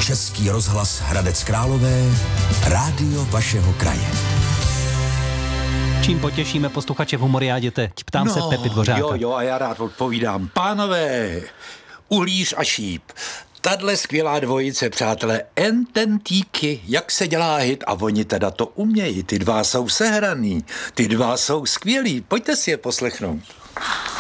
Český rozhlas Hradec Králové, rádio vašeho kraje. Čím potěšíme posluchače v Humoriádě teď? Ptám se Pepy Dvořáka. Jo, a já rád odpovídám. Pánové, Uhlíř a Šíp. Tadle skvělá dvojice, přátelé, ententíky, jak se dělá hit a oni teda to umějí, ty dva jsou sehraný, ty dva jsou skvělí, pojďte si je poslechnout.